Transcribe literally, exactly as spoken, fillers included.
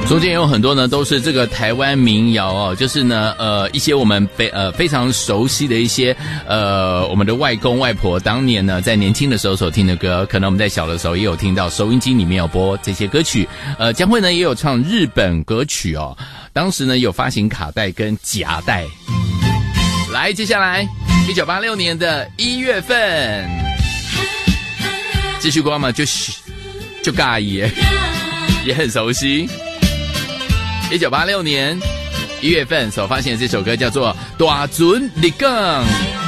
中间有很多呢，都是这个台湾民谣哦，就是呢，呃，一些我们非呃非常熟悉的一些呃我们的外公外婆当年呢在年轻的时候所听的歌，可能我们在小的时候也有听到，收音机里面有播这些歌曲。呃，江蕙呢也有唱日本歌曲哦，当时呢有发行卡带跟夹带。来，接下来一九八六年的一月份，继续光嘛，就是就尬耶，也很熟悉。一九八六年一月份所发行的这首歌叫做《大船入港》。